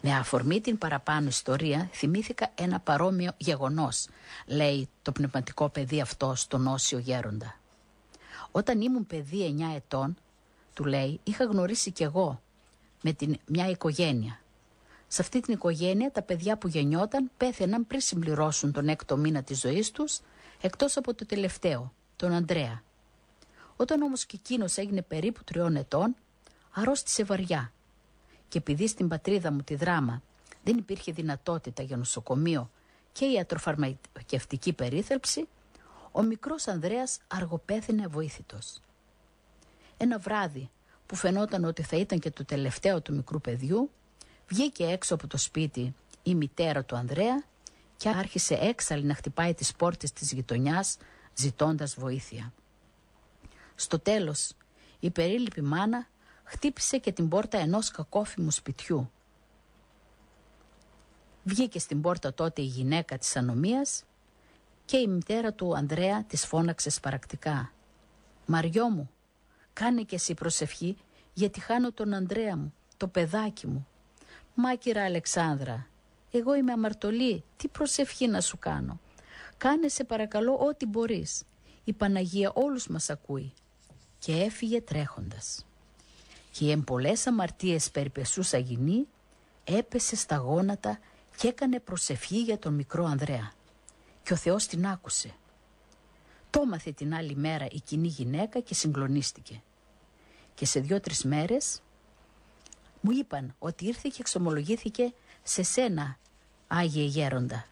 Με αφορμή την παραπάνω ιστορία θυμήθηκα ένα παρόμοιο γεγονός, λέει το πνευματικό παιδί αυτό στον Όσιο Γέροντα. Όταν ήμουν παιδί 9 ετών, του λέει, είχα γνωρίσει κι εγώ με μια οικογένεια. Σε αυτή την οικογένεια τα παιδιά που γεννιόταν πέθαιναν πριν συμπληρώσουν τον 6ο μήνα της ζωής τους, εκτός από το τελευταίο, τον Ανδρέα. Όταν όμως και εκείνος έγινε περίπου 3 ετών, αρρώστησε βαριά. Και επειδή στην πατρίδα μου τη Δράμα δεν υπήρχε δυνατότητα για νοσοκομείο και ιατροφαρμακευτική περίθαλψη, ο μικρός Ανδρέας αργοπέθαινε αβοήθητος. Ένα βράδυ που φαινόταν ότι θα ήταν και το τελευταίο του μικρού παιδιού, βγήκε έξω από το σπίτι η μητέρα του Ανδρέα και άρχισε έξαλλη να χτυπάει τις πόρτες της γειτονιάς ζητώντας βοήθεια. Στο τέλος, η περίληπη μάνα χτύπησε και την πόρτα ενός κακόφημου σπιτιού. Βγήκε στην πόρτα τότε η γυναίκα της ανομίας και η μητέρα του Ανδρέα της φώναξε σπαρακτικά. «Μαριό μου, κάνε και εσύ προσευχή γιατί χάνω τον Ανδρέα μου, το παιδάκι μου». «Μα κυρα Αλεξάνδρα, εγώ είμαι αμαρτωλή, τι προσευχή να σου κάνω. Κάνε σε παρακαλώ ό,τι μπορείς. Η Παναγία όλους μας ακούει». Και έφυγε τρέχοντας. Και η εμπολές αμαρτίες περιπεσούσα γυνή έπεσε στα γόνατα και έκανε προσευχή για τον μικρό Ανδρέα. Και ο Θεός την άκουσε. Το έμαθε την άλλη μέρα η κοινή γυναίκα και συγκλονίστηκε. Και σε 2-3 μέρες μου είπαν ότι ήρθε και εξομολογήθηκε σε σένα, Άγιε Γέροντα.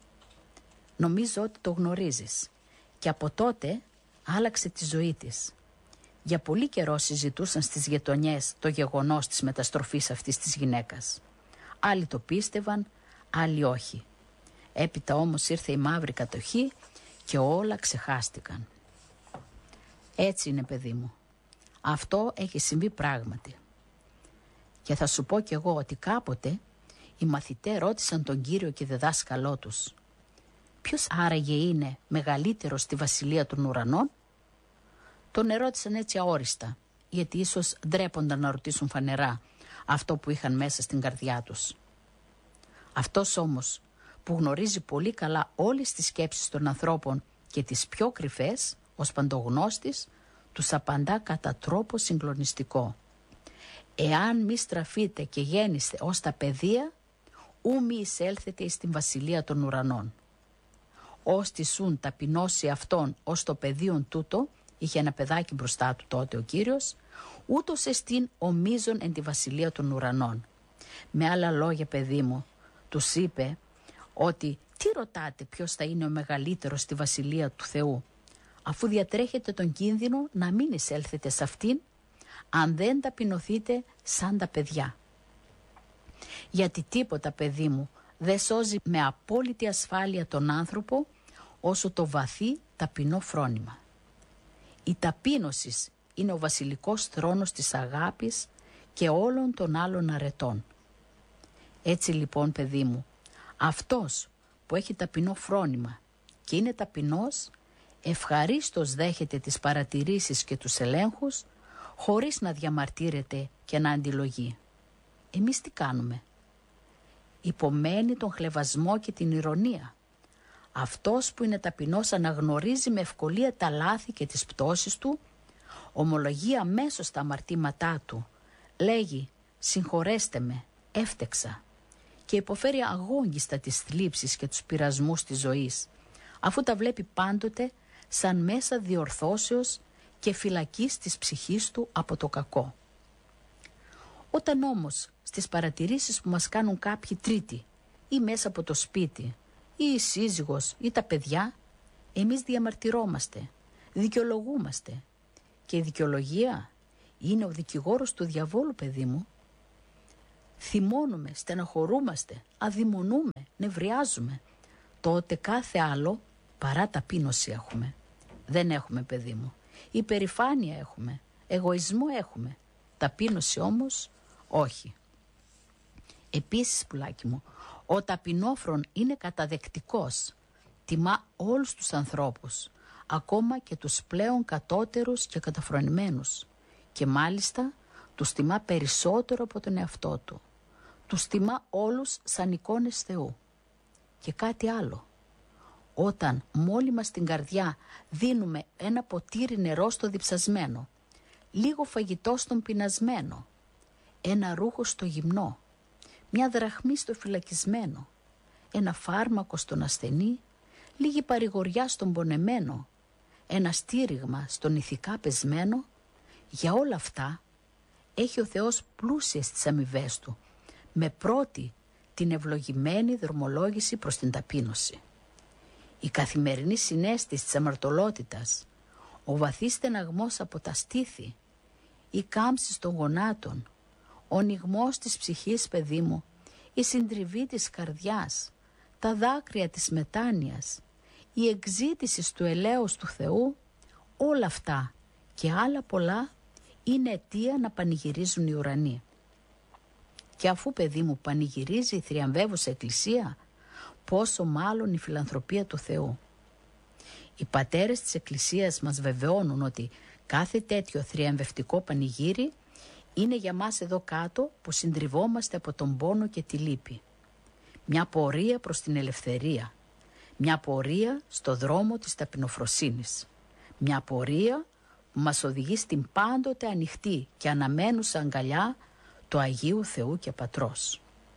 Νομίζω ότι το γνωρίζεις. Και από τότε άλλαξε τη ζωή της. Για πολύ καιρό συζητούσαν στις γειτονιές το γεγονός της μεταστροφής αυτής της γυναίκας. Άλλοι το πίστευαν, άλλοι όχι. Έπειτα όμως ήρθε η μαύρη κατοχή και όλα ξεχάστηκαν. Έτσι είναι, παιδί μου. Αυτό έχει συμβεί πράγματι. Και θα σου πω κι εγώ ότι κάποτε οι μαθητές ρώτησαν τον Κύριο και διδάσκαλό τους, ποιος άραγε είναι μεγαλύτερος στη βασιλεία των ουρανών? Τον ερώτησαν έτσι αόριστα, γιατί ίσως ντρέπονταν να ρωτήσουν φανερά αυτό που είχαν μέσα στην καρδιά τους. Αυτός όμως που γνωρίζει πολύ καλά όλες τις σκέψεις των ανθρώπων και τις πιο κρυφές, ως παντογνώστης, τους απαντά κατά τρόπο συγκλονιστικό. «Εάν μη στραφείτε και γέννηστε ως τα παιδεία, ου μη εισέλθετε εις την βασιλεία των ουρανών. Ως τη σουν ταπεινώσει αυτόν ως το παιδίον τούτο», είχε ένα παιδάκι μπροστά του τότε ο Κύριος, «ούτως εστίν ο μείζων εν τη βασιλεία των ουρανών». Με άλλα λόγια, παιδί μου, τους είπε ότι τι ρωτάτε ποιος θα είναι ο μεγαλύτερος στη βασιλεία του Θεού, αφού διατρέχετε τον κίνδυνο να μην εισέλθετε σε αυτήν, αν δεν ταπεινωθείτε σαν τα παιδιά. Γιατί τίποτα, παιδί μου, δεν σώζει με απόλυτη ασφάλεια τον άνθρωπο όσο το βαθύ ταπεινό φρόνημα. Η ταπείνωση είναι ο βασιλικός θρόνος της αγάπης και όλων των άλλων αρετών. Έτσι λοιπόν, παιδί μου, αυτός που έχει ταπεινό φρόνημα και είναι ταπεινός, ευχαρίστως δέχεται τις παρατηρήσεις και τους ελέγχους, χωρίς να διαμαρτύρεται και να αντιλογεί. Εμείς τι κάνουμε? Υπομένει τον χλευασμό και την ηρωνία. Αυτός που είναι ταπεινός αναγνωρίζει με ευκολία τα λάθη και τις πτώσεις του, ομολογεί αμέσως τα αμαρτήματά του, λέγει «συγχωρέστε με, έφτεξα» και υποφέρει αγόγγιστα τις θλίψεις και τους πειρασμούς της ζωής, αφού τα βλέπει πάντοτε σαν μέσα διορθώσεως και φυλακής της ψυχής του από το κακό. Όταν όμως στις παρατηρήσεις που μας κάνουν κάποιοι τρίτοι ή μέσα από το σπίτι ή η σύζυγος ή τα παιδιά, εμείς διαμαρτυρόμαστε, δικαιολογούμαστε. Και η δικαιολογία είναι ο δικηγόρος του διαβόλου, παιδί μου. Θυμώνουμε, στεναχωρούμαστε, αδειμονούμε, νευριάζουμε. Τότε κάθε άλλο παρά ταπείνωση έχουμε. Δεν έχουμε, παιδί μου. Υπερηφάνεια έχουμε, εγωισμό έχουμε. Ταπείνωση όμως όχι. Επίσης, πουλάκι μου, ο ταπεινόφρον είναι καταδεκτικός. Τιμά όλους τους ανθρώπους, ακόμα και τους πλέον κατώτερους και καταφρονημένους. Και μάλιστα τους τιμά περισσότερο από τον εαυτό του. τους τιμά όλους σαν εικόνες Θεού. Και κάτι άλλο. Όταν μόλι μας την καρδιά δίνουμε ένα ποτήρι νερό στο διψασμένο, λίγο φαγητό στον πεινασμένο, ένα ρούχο στο γυμνό, μια δραχμή στο φυλακισμένο, ένα φάρμακο στον ασθενή, λίγη παρηγοριά στον πονεμένο, ένα στήριγμα στον ηθικά πεσμένο, για όλα αυτά έχει ο Θεός πλούσιες τις αμοιβές του, με πρώτη την ευλογημένη δρομολόγηση προς την ταπείνωση. Η καθημερινή συναίσθηση της αμαρτωλότητας, ο βαθύς στεναγμός από τα στήθη, η κάμψη των γονάτων, ο νιγμός της ψυχής, παιδί μου, η συντριβή της καρδιάς, τα δάκρυα της μετάνοιας, η εκζήτηση του ελέους του Θεού, όλα αυτά και άλλα πολλά είναι αιτία να πανηγυρίζουν οι ουρανοί. Και αφού, παιδί μου, πανηγυρίζει η θριαμβεύουσα Εκκλησία, πόσο μάλλον η φιλανθρωπία του Θεού. Οι πατέρες της Εκκλησίας μας βεβαιώνουν ότι κάθε τέτοιο θριαμβευτικό πανηγύρι είναι για μας εδώ κάτω που συντριβόμαστε από τον πόνο και τη λύπη. Μια πορεία προς την ελευθερία. Μια πορεία στο δρόμο της ταπεινοφροσύνης. Μια πορεία που μας οδηγεί στην πάντοτε ανοιχτή και αναμένουσα αγκαλιά του Αγίου Θεού και Πατρός.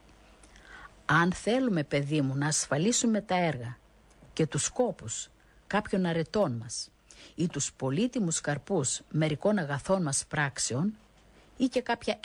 Αν θέλουμε, παιδί μου, να ασφαλίσουμε τα έργα και τους σκόπους κάποιων αρετών μας ή τους πολύτιμους καρπούς μερικών αγαθών μας πράξεων ή και κάποια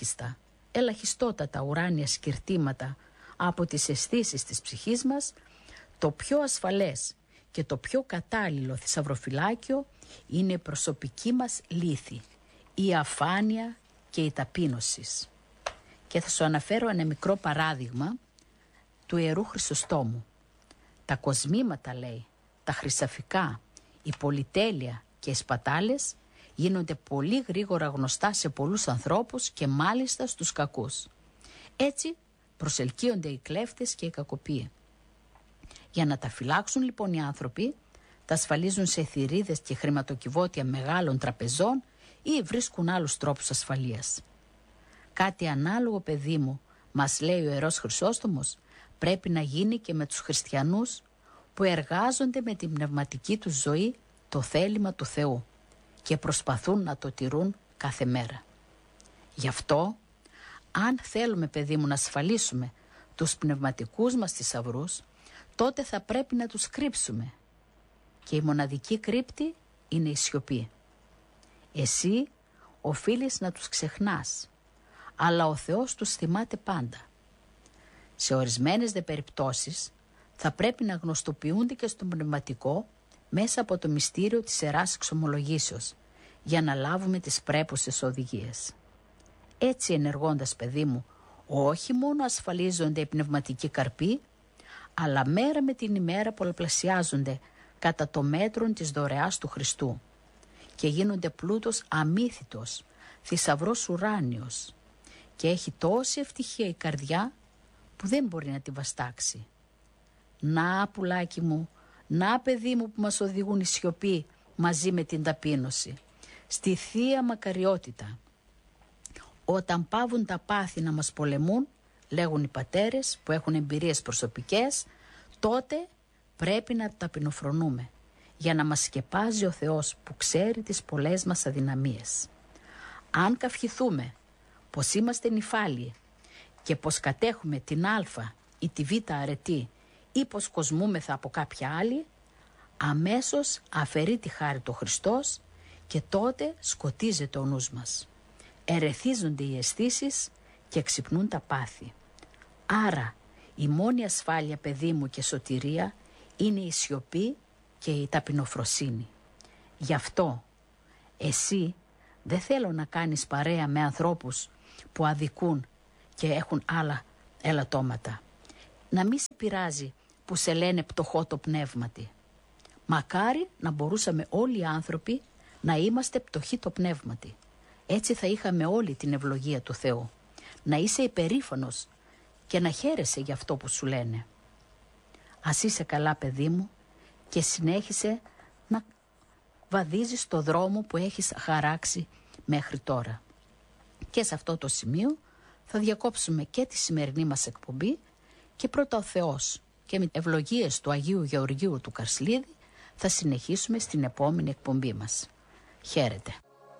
ελαχιστότατα ουράνια σκυρτήματα από τις αισθήσεις της ψυχής μας, το πιο ασφαλές και το πιο κατάλληλο θησαυροφυλάκιο είναι η προσωπική μας λύθη, η αφάνεια και η ταπείνωση. Και θα σου αναφέρω ένα μικρό παράδειγμα του Ιερού Χρυσοστόμου. Τα κοσμήματα, λέει, τα χρυσαφικά, η πολυτέλεια και οι σπατάλες γίνονται πολύ γρήγορα γνωστά σε πολλούς ανθρώπους και μάλιστα στους κακούς. Έτσι προσελκύονται οι κλέφτες και οι κακοποιοί. Για να τα φυλάξουν λοιπόν οι άνθρωποι, τα ασφαλίζουν σε θηρίδες και χρηματοκιβώτια μεγάλων τραπεζών ή βρίσκουν άλλους τρόπους ασφαλείας. Κάτι ανάλογο, παιδί μου, μας λέει ο Ιερός Χρυσόστομος, πρέπει να γίνει και με τους χριστιανούς που εργάζονται με την πνευματική τους ζωή το θέλημα του Θεού και προσπαθούν να το τηρούν κάθε μέρα. Γι' αυτό, αν θέλουμε, παιδί μου, να ασφαλίσουμε τους πνευματικούς μας θησαυρούς, τότε θα πρέπει να τους κρύψουμε. Και η μοναδική κρύπτη είναι η σιωπή. Εσύ οφείλεις να τους ξεχνάς, αλλά ο Θεός τους θυμάται πάντα. Σε ορισμένες δε περιπτώσεις θα πρέπει να γνωστοποιούνται και στον πνευματικό μέσα από το μυστήριο της Ιεράς Εξομολογήσεως για να λάβουμε τις πρέπουσες οδηγίες. Έτσι ενεργώντας, παιδί μου, όχι μόνο ασφαλίζονται οι πνευματικοί καρποί, αλλά μέρα με την ημέρα πολλαπλασιάζονται κατά το μέτρο της δωρεάς του Χριστού και γίνονται πλούτος αμύθιτος, θησαυρός ουράνιος και έχει τόση ευτυχία η καρδιά που δεν μπορεί να τη βαστάξει. Να, πουλάκι μου, να, παιδί μου, που μας οδηγούν η σιωπή μαζί με την ταπείνωση, στη θεία μακαριότητα. Όταν πάβουν τα πάθη να μας πολεμούν, λέγουν οι πατέρες που έχουν εμπειρίες προσωπικές, τότε πρέπει να ταπεινοφρονούμε για να μας σκεπάζει ο Θεός που ξέρει τις πολλές μας αδυναμίες. Αν καυχηθούμε πως είμαστε νηφάλιοι και πως κατέχουμε την Α ή τη Β αρετή ή πως κοσμούμεθα από κάποια άλλη, αμέσως αφαιρεί τη χάρη του Χριστός και τότε σκοτίζεται ο νους μας. Ερεθίζονται οι αισθήσεις και ξυπνούν τα πάθη. Άρα η μόνη ασφάλεια, παιδί μου, και σωτηρία είναι η σιωπή και η ταπεινοφροσύνη. Γι' αυτό εσύ δεν θέλω να κάνεις παρέα με ανθρώπους που αδικούν και έχουν άλλα ελαττώματα. Να μην σε πειράζει που σε λένε πτωχό το πνεύματι. Μακάρι να μπορούσαμε όλοι οι άνθρωποι να είμαστε πτωχοί το πνεύματι. Έτσι θα είχαμε όλη την ευλογία του Θεού. Να είσαι υπερήφανος και να χαίρεσαι για αυτό που σου λένε. Ας είσαι καλά, παιδί μου, και συνέχισε να βαδίζεις το δρόμο που έχεις χαράξει μέχρι τώρα. Και σε αυτό το σημείο θα διακόψουμε και τη σημερινή μας εκπομπή και πρώτα ο Θεός και με ευλογίες του Αγίου Γεωργίου του Καρσλίδη θα συνεχίσουμε στην επόμενη εκπομπή μας. Χαίρετε.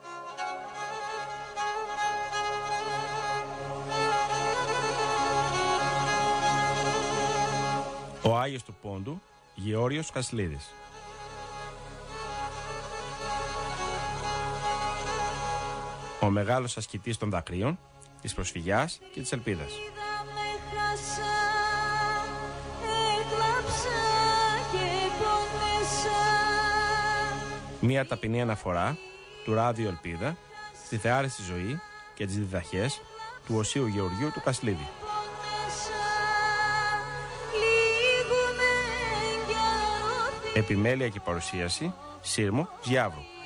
Ο Άγιος του Πόντου, Γεώργιος Κασλίδης. Ο μεγάλος ασκητής των δακρύων, της προσφυγιάς και της ελπίδας. Μία ταπεινή αναφορά του Ράδιο Ελπίδα στη θεάριστη ζωή και τις διδαχές του Οσίου Γεωργίου του Κασλίδη. Επιμέλεια και παρουσίαση Σύρμου Γιάβρου.